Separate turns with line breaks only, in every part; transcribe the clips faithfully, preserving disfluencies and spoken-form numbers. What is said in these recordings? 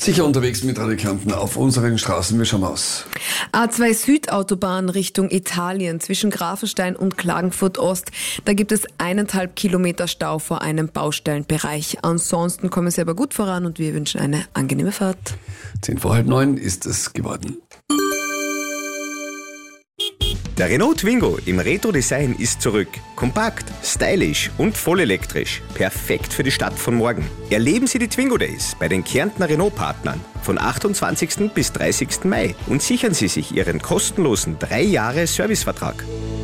Sicher unterwegs mit Radio Kärnten auf unseren Straßen. Wir schauen aus.
A zwei Südautobahn Richtung Italien zwischen Grafenstein und Klagenfurt Ost. Da gibt es eineinhalb Kilometer Stau vor einem Baustellenbereich. Ansonsten kommen Sie aber gut voran und wir wünschen eine angenehme Fahrt.
Zehn vor halb neun ist es geworden.
Der Renault Twingo im Retro-Design ist zurück. Kompakt, stylisch und vollelektrisch. Perfekt für die Stadt von morgen. Erleben Sie die Twingo Days bei den Kärntner Renault-Partnern von achtundzwanzigsten bis dreißigsten Mai und sichern Sie sich Ihren kostenlosen drei Jahre Servicevertrag.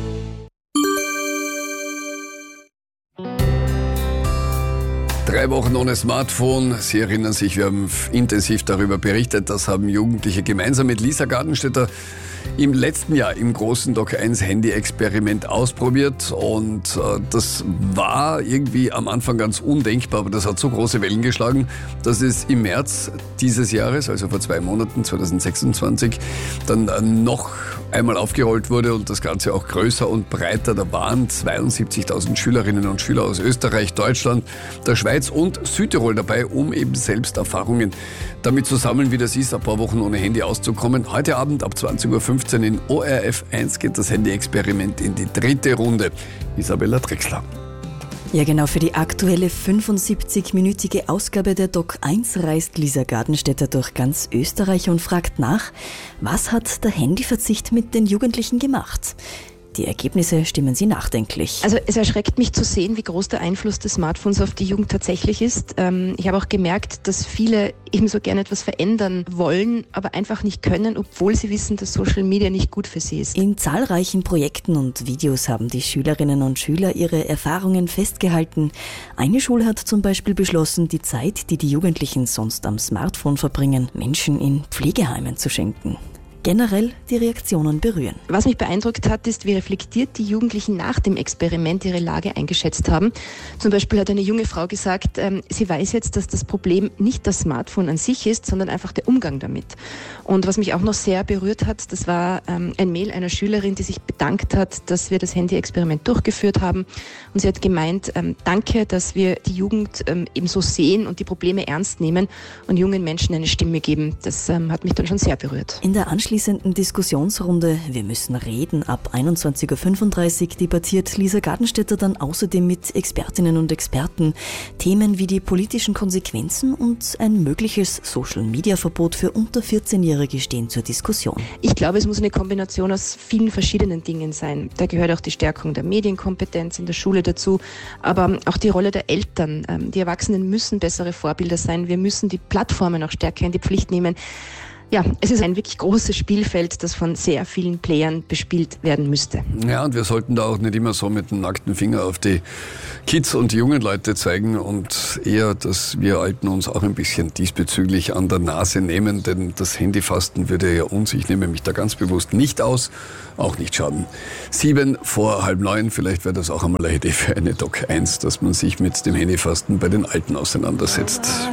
Drei Wochen ohne Smartphone. Sie erinnern sich, wir haben intensiv darüber berichtet. Das haben Jugendliche gemeinsam mit Lisa Gartenstädter im letzten Jahr im großen Doc eins Handy-Experiment ausprobiert. Und äh, das war irgendwie am Anfang ganz undenkbar, aber das hat so große Wellen geschlagen, dass es im März dieses Jahres, also vor zwei Monaten, zwanzig sechsundzwanzig, dann äh, noch einmal aufgerollt wurde und das Ganze auch größer und breiter. Da waren zweiundsiebzigtausend Schülerinnen und Schüler aus Österreich, Deutschland, der Schweiz und Südtirol dabei, um eben selbst Erfahrungen damit zu sammeln, wie das ist, ein paar Wochen ohne Handy auszukommen. Heute Abend ab zwanzig Uhr fünfzehn in O R F eins geht das Handy-Experiment in die dritte Runde. Isabella Drechsler.
Ja, genau, für die aktuelle fünfundsiebzig-minütige Ausgabe der Doc eins reist Lisa Gartenstädter durch ganz Österreich und fragt nach, was hat der Handyverzicht mit den Jugendlichen gemacht? Die Ergebnisse stimmen sie nachdenklich.
Also es erschreckt mich zu sehen, wie groß der Einfluss des Smartphones auf die Jugend tatsächlich ist. Ich habe auch gemerkt, dass viele ebenso gerne etwas verändern wollen, aber einfach nicht können, obwohl sie wissen, dass Social Media nicht gut für sie ist.
In zahlreichen Projekten und Videos haben die Schülerinnen und Schüler ihre Erfahrungen festgehalten. Eine Schule hat zum Beispiel beschlossen, die Zeit, die die Jugendlichen sonst am Smartphone verbringen, Menschen in Pflegeheimen zu schenken. Generell die Reaktionen berühren.
Was mich beeindruckt hat, ist, wie reflektiert die Jugendlichen nach dem Experiment ihre Lage eingeschätzt haben. Zum Beispiel hat eine junge Frau gesagt, ähm, sie weiß jetzt, dass das Problem nicht das Smartphone an sich ist, sondern einfach der Umgang damit. Und was mich auch noch sehr berührt hat, das war ähm, ein Mail einer Schülerin, die sich bedankt hat, dass wir das Handy-Experiment durchgeführt haben. Und sie hat gemeint, ähm, danke, dass wir die Jugend ähm, eben so sehen und die Probleme ernst nehmen und jungen Menschen eine Stimme geben. Das ähm, hat mich dann schon sehr berührt.
In der Anschließenden Diskussionsrunde Wir müssen reden ab einundzwanzig Uhr fünfunddreißig debattiert Lisa Gartenstädter dann außerdem mit Expertinnen und Experten Themen wie die politischen Konsequenzen und ein mögliches Social-Media-Verbot für unter vierzehnjährige stehen zur Diskussion.
Ich glaube, es muss eine Kombination aus vielen verschiedenen Dingen sein. Da gehört auch die Stärkung der Medienkompetenz in der Schule dazu, aber auch die Rolle der Eltern. Die Erwachsenen müssen bessere Vorbilder sein. Wir müssen die Plattformen auch stärker in die Pflicht nehmen. Ja, es ist ein wirklich großes Spielfeld, das von sehr vielen Playern bespielt werden müsste.
Ja, und wir sollten da auch nicht immer so mit dem nackten Finger auf die Kids und die jungen Leute zeigen und eher, dass wir Alten uns auch ein bisschen diesbezüglich an der Nase nehmen, denn das Handyfasten würde ja uns, ich nehme mich da ganz bewusst nicht aus, auch nicht schaden. Sieben vor halb neun, vielleicht wäre das auch einmal eine Idee für eine Doc eins, dass man sich mit dem Handyfasten bei den Alten auseinandersetzt.